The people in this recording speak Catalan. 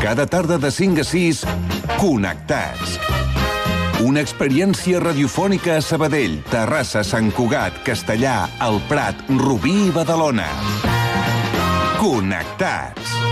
Cada tarda de 5 a 6, Connectats. Una experiència radiofònica a Sabadell, Terrassa, Sant Cugat, Castellà, El Prat, Rubí i Badalona. Connectats.